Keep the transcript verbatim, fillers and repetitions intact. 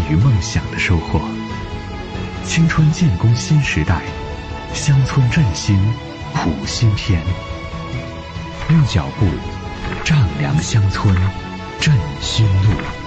与梦想的收获。青春建功新时代，乡村振兴谱新篇。用脚步丈量乡村，振勋路。